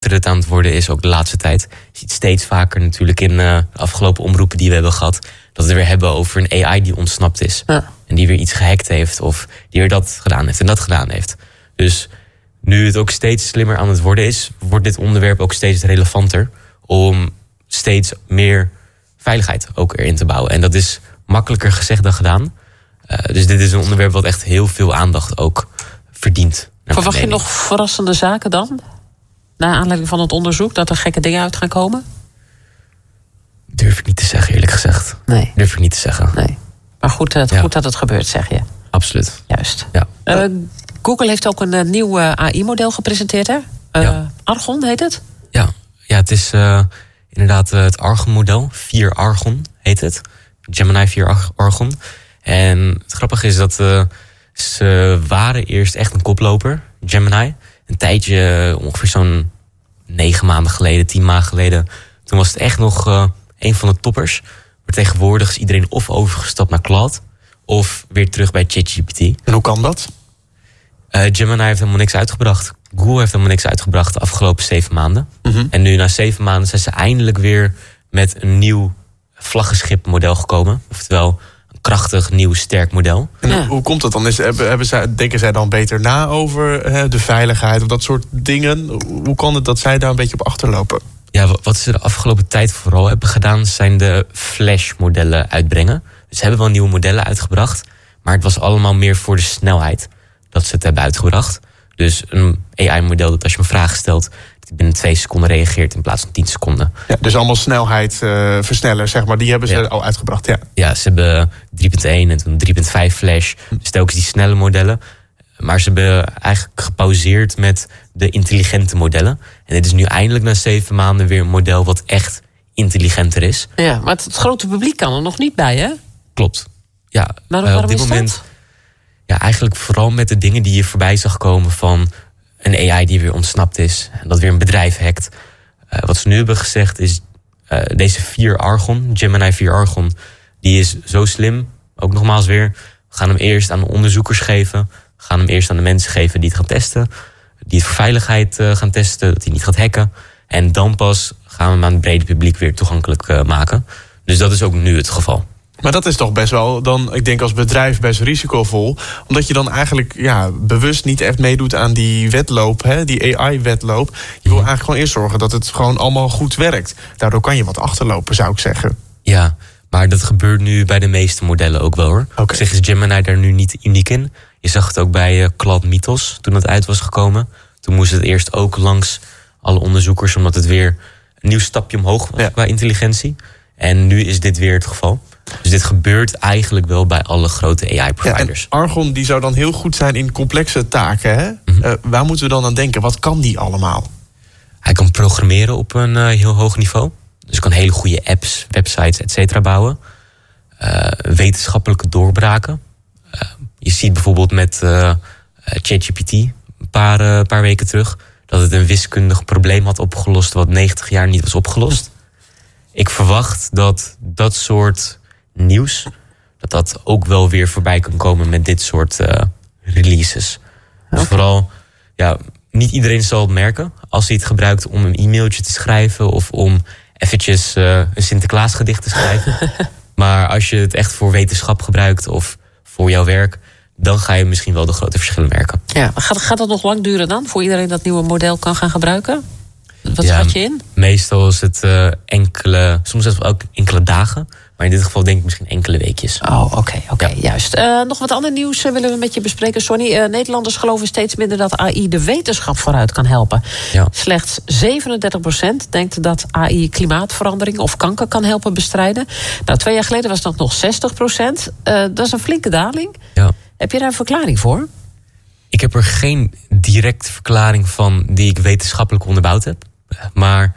beter het aan het worden is, ook de laatste tijd. Je ziet steeds vaker natuurlijk in de afgelopen omroepen die we hebben gehad, dat we het weer hebben over een AI die ontsnapt is. Ja. En die weer iets gehackt heeft of die weer dat gedaan heeft en dat gedaan heeft. Dus nu het ook steeds slimmer aan het worden is, wordt dit onderwerp ook steeds relevanter om steeds meer veiligheid ook erin te bouwen. En dat is makkelijker gezegd dan gedaan. Dus dit is een onderwerp wat echt heel veel aandacht ook verdient. Verwacht je nog verrassende zaken dan? Naar aanleiding van het onderzoek, dat er gekke dingen uit gaan komen? Durf ik niet te zeggen, eerlijk gezegd. Nee. Durf ik niet te zeggen. Nee. Maar goed dat het gebeurt, zeg je. Absoluut. Juist. Ja. Google heeft ook een nieuw AI-model gepresenteerd, hè? Argon heet het? Ja, het is inderdaad het Argon-model. 4 Argon heet het. Gemini 4 Argon. En het grappige is dat ze waren eerst echt een koploper, Gemini. Een tijdje, ongeveer zo'n 9 maanden geleden, 10 maanden geleden. Toen was het echt nog een van de toppers. Maar tegenwoordig is iedereen of overgestapt naar Claude of weer terug bij ChatGPT. En hoe kan dat? Gemini heeft helemaal niks uitgebracht. Google heeft helemaal niks uitgebracht de afgelopen 7 maanden. Mm-hmm. En nu na 7 maanden zijn ze eindelijk weer met een nieuw vlaggenschip-model gekomen. Oftewel een krachtig, nieuw, sterk model. En hoe komt dat dan? Denken zij dan beter na over de veiligheid of dat soort dingen? Hoe kan het dat zij daar een beetje op achterlopen? Ja, wat ze de afgelopen tijd vooral hebben gedaan, zijn de Flash-modellen uitbrengen. Dus ze hebben wel nieuwe modellen uitgebracht, maar het was allemaal meer voor de snelheid dat ze het hebben uitgebracht. Dus een AI-model dat als je me vragen stelt, dat binnen 2 seconden reageert in plaats van 10 seconden. Ja, dus allemaal snelheid versnellen, zeg maar, die hebben ze al uitgebracht. Ja, ze hebben 3.1 en toen 3.5 Flash. Dus telkens die snelle modellen. Maar ze hebben eigenlijk gepauzeerd met de intelligente modellen. En dit is nu eindelijk na 7 maanden weer een model wat echt intelligenter is. Ja, maar het grote publiek kan er nog niet bij, hè? Klopt. Ja, waarom op dit moment. Dat? Ja, eigenlijk vooral met de dingen die je voorbij zag komen van een AI die weer ontsnapt is. En dat weer een bedrijf hackt. Wat ze nu hebben gezegd is deze 4 Argon, Gemini 4 Argon, die is zo slim. Ook nogmaals weer, we gaan hem eerst aan de onderzoekers geven. We gaan hem eerst aan de mensen geven die het gaan testen. Die het voor veiligheid gaan testen, dat hij niet gaat hacken. En dan pas gaan we hem aan het brede publiek weer toegankelijk maken. Dus dat is ook nu het geval. Maar dat is toch best wel dan, ik denk als bedrijf, best risicovol. Omdat je dan eigenlijk bewust niet echt meedoet aan die wedloop, die AI-wedloop. Je wil eigenlijk gewoon eerst zorgen dat het gewoon allemaal goed werkt. Daardoor kan je wat achterlopen, zou ik zeggen. Ja, maar dat gebeurt nu bij de meeste modellen ook wel, hoor. Op zich is Gemini daar nu niet uniek in. Je zag het ook bij Claude Mythos toen het uit was gekomen. Toen moest het eerst ook langs alle onderzoekers, omdat het weer een nieuw stapje omhoog was qua intelligentie. En nu is dit weer het geval. Dus dit gebeurt eigenlijk wel bij alle grote AI-providers. Ja, en Argon die zou dan heel goed zijn in complexe taken, hè? Mm-hmm. Waar moeten we dan aan denken? Wat kan die allemaal? Hij kan programmeren op een heel hoog niveau. Dus kan hele goede apps, websites, et cetera bouwen. Wetenschappelijke doorbraken. Je ziet bijvoorbeeld met ChatGPT een paar weken terug dat het een wiskundig probleem had opgelost wat 90 jaar niet was opgelost. Ik verwacht dat soort nieuws, dat ook wel weer voorbij kan komen met dit soort releases. Dus vooral, niet iedereen zal het merken als hij het gebruikt om een e-mailtje te schrijven of om eventjes een Sinterklaasgedicht te schrijven. Maar als je het echt voor wetenschap gebruikt of voor jouw werk, dan ga je misschien wel de grote verschillen merken. Ja, gaat dat nog lang duren dan, voor iedereen dat nieuwe model kan gaan gebruiken? Wat schat je in? Meestal is het soms zelfs ook enkele dagen. Maar in dit geval denk ik misschien enkele weekjes. Oh, oké, juist. Nog wat ander nieuws willen we met je bespreken, Sonny. Nederlanders geloven steeds minder dat AI de wetenschap vooruit kan helpen. Ja. Slechts 37% denkt dat AI klimaatverandering of kanker kan helpen bestrijden. Nou, 2 jaar geleden was dat nog 60%. Dat is een flinke daling. Ja. Heb je daar een verklaring voor? Ik heb er geen directe verklaring van die ik wetenschappelijk onderbouwd heb. Maar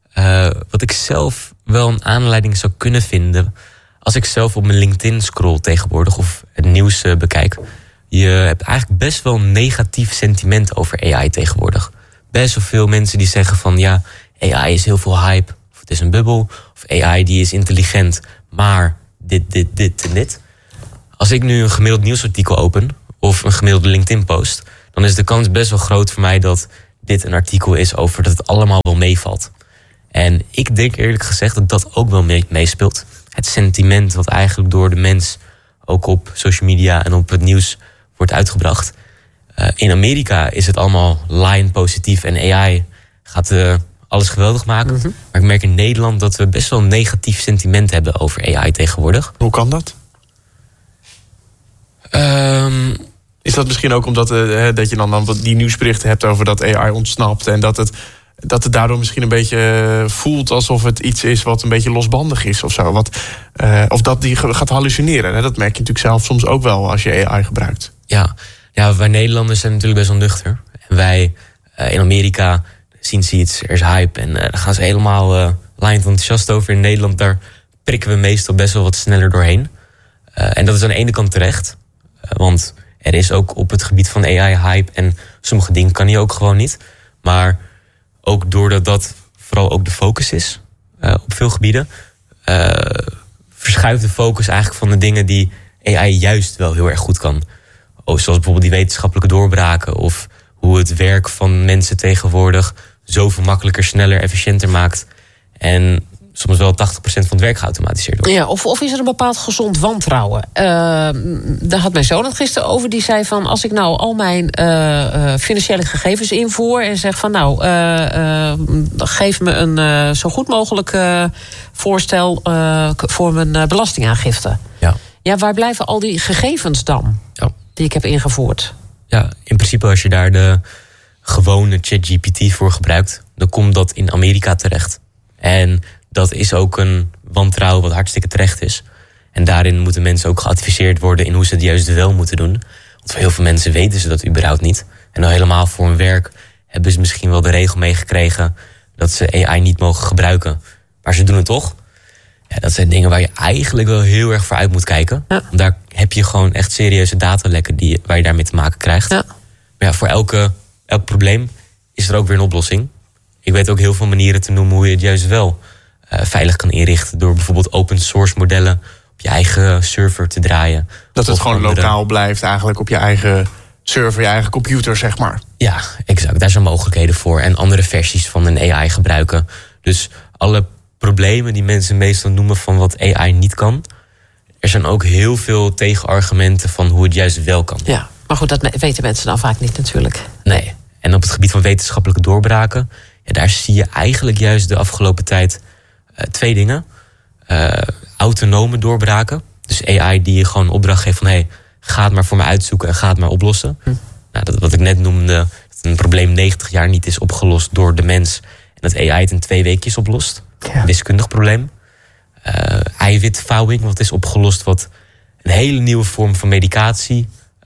wat ik zelf wel een aanleiding zou kunnen vinden, als ik zelf op mijn LinkedIn scroll tegenwoordig of het nieuws bekijk, je hebt eigenlijk best wel een negatief sentiment over AI tegenwoordig. Best wel veel mensen die zeggen van AI is heel veel hype, of het is een bubbel, of AI die is intelligent, maar dit en dit. Als ik nu een gemiddeld nieuwsartikel open of een gemiddelde LinkedIn post, dan is de kans best wel groot voor mij dat dit een artikel is over dat het allemaal wel meevalt. En ik denk eerlijk gezegd dat dat ook wel meespeelt. Het sentiment wat eigenlijk door de mens ook op social media en op het nieuws wordt uitgebracht. In Amerika is het allemaal line positief en AI gaat alles geweldig maken. Mm-hmm. Maar ik merk in Nederland dat we best wel een negatief sentiment hebben over AI tegenwoordig. Hoe kan dat? Is dat misschien ook omdat dat je dan die nieuwsberichten hebt over dat AI ontsnapt en dat het daardoor misschien een beetje voelt alsof het iets is wat een beetje losbandig is of zo? Of dat die gaat hallucineren. Hè? Dat merk je natuurlijk zelf soms ook wel als je AI gebruikt. Ja, wij Nederlanders zijn natuurlijk best wel nuchter. En wij in Amerika zien ze iets, er is hype en daar gaan ze helemaal lijnend enthousiast over. In Nederland, daar prikken we meestal best wel wat sneller doorheen. En dat is aan de ene kant terecht. Want er is ook op het gebied van AI hype en sommige dingen kan je ook gewoon niet. Maar ook doordat dat vooral ook de focus is op veel gebieden, verschuift de focus eigenlijk van de dingen die AI juist wel heel erg goed kan. Zoals bijvoorbeeld die wetenschappelijke doorbraken of hoe het werk van mensen tegenwoordig zoveel makkelijker, sneller, efficiënter maakt. En soms wel 80% van het werk geautomatiseerd wordt. Ja, of is er een bepaald gezond wantrouwen? Daar had mijn zoon het gisteren over. Die zei van, als ik nou al mijn financiële gegevens invoer en zeg van geef me een zo goed mogelijk voorstel voor mijn belastingaangifte. Ja, waar blijven al die gegevens dan? Ja. Die ik heb ingevoerd? Ja, in principe als je daar de gewone ChatGPT voor gebruikt, dan komt dat in Amerika terecht. En dat is ook een wantrouwen wat hartstikke terecht is. En daarin moeten mensen ook geadviseerd worden in hoe ze het juist wel moeten doen. Want voor heel veel mensen weten ze dat überhaupt niet. En al helemaal voor hun werk hebben ze misschien wel de regel meegekregen dat ze AI niet mogen gebruiken. Maar ze doen het toch. Ja, dat zijn dingen waar je eigenlijk wel heel erg voor uit moet kijken. Ja. Want daar heb je gewoon echt serieuze datalekken waar je daarmee te maken krijgt. Ja. Maar ja, voor elk probleem is er ook weer een oplossing. Ik weet ook heel veel manieren te noemen hoe je het juist wel veilig kan inrichten. Door bijvoorbeeld open source modellen op je eigen server te draaien. Dat het gewoon lokaal blijft eigenlijk op je eigen server, je eigen computer, zeg maar. Ja, exact. Daar zijn mogelijkheden voor. En andere versies van een AI gebruiken. Dus alle problemen die mensen meestal noemen van wat AI niet kan, er zijn ook heel veel tegenargumenten van hoe het juist wel kan. Ja, maar goed, dat weten mensen dan vaak niet natuurlijk. Nee. En op het gebied van wetenschappelijke doorbraken, ja, daar zie je eigenlijk juist de afgelopen tijd twee dingen. Autonome doorbraken. Dus AI die je gewoon een opdracht geeft van ga het maar voor me uitzoeken en ga het maar oplossen. Nou, dat wat ik net noemde, dat een probleem 90 jaar niet is opgelost door de mens en dat AI het in 2 weekjes oplost. Ja. Een wiskundig probleem. Eiwitvouwing, wat is opgelost, wat een hele nieuwe vorm van medicatie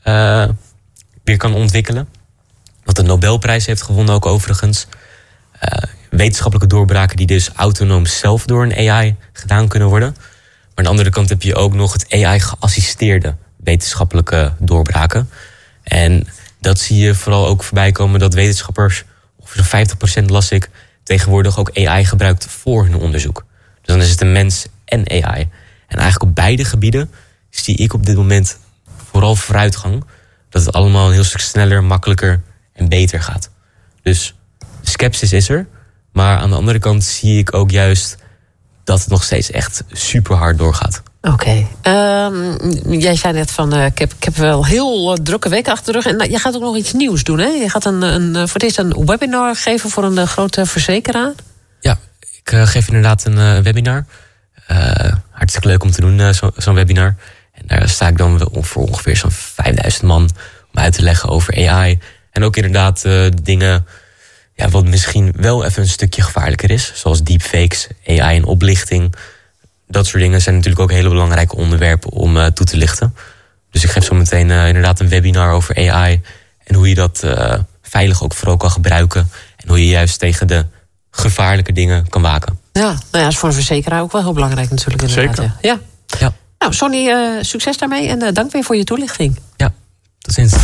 weer kan ontwikkelen. Wat de Nobelprijs heeft gewonnen ook overigens. Wetenschappelijke doorbraken die dus autonoom zelf door een AI gedaan kunnen worden. Maar aan de andere kant heb je ook nog het AI-geassisteerde wetenschappelijke doorbraken. En dat zie je vooral ook voorbij komen dat wetenschappers, ongeveer 50% las ik, tegenwoordig ook AI gebruikt voor hun onderzoek. Dus dan is het een mens en AI. En eigenlijk op beide gebieden zie ik op dit moment vooral vooruitgang. Dat het allemaal een heel stuk sneller, makkelijker en beter gaat. Dus de sceptisch is er. Maar aan de andere kant zie ik ook juist dat het nog steeds echt super hard doorgaat. Oké. Jij zei net van, ik heb wel heel drukke week achter de rug. En je gaat ook nog iets nieuws doen, hè? Je gaat voor het eerst een webinar geven voor een grote verzekeraar. Ja, ik geef inderdaad een webinar. Hartstikke leuk om te doen, zo'n webinar. En daar sta ik dan voor ongeveer zo'n 5000 man om uit te leggen over AI. En ook inderdaad dingen, ja, wat misschien wel even een stukje gevaarlijker is. Zoals deepfakes, AI en oplichting. Dat soort dingen zijn natuurlijk ook hele belangrijke onderwerpen om toe te lichten. Dus ik geef zo meteen inderdaad een webinar over AI. En hoe je dat veilig ook vooral kan gebruiken. En hoe je juist tegen de gevaarlijke dingen kan waken. Ja, nou ja, dat is voor een verzekeraar ook wel heel belangrijk natuurlijk. Inderdaad. Zeker. Ja. Nou, Sonny, succes daarmee en dank weer voor je toelichting. Ja, tot ziens.